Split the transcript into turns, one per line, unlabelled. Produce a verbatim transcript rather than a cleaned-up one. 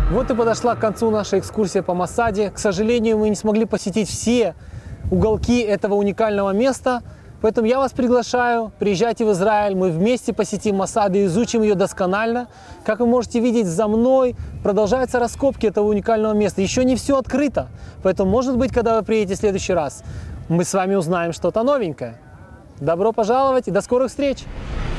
Вот и подошла к концу наша экскурсия по Масаде. К сожалению, мы не смогли посетить все уголки этого уникального места, поэтому я вас приглашаю, приезжайте в Израиль, мы вместе посетим Масаду и изучим ее досконально. Как вы можете видеть, за мной продолжаются раскопки этого уникального места. Еще не все открыто, поэтому, может быть, когда вы приедете в следующий раз, мы с вами узнаем что-то новенькое. Добро пожаловать и до скорых встреч!